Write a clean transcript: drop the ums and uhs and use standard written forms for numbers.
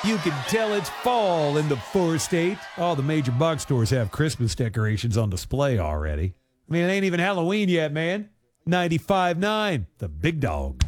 You can tell it's fall in the 4-state. All the major box stores have Christmas decorations on display already. I mean, it ain't even Halloween yet, man. 95.9, the big dog.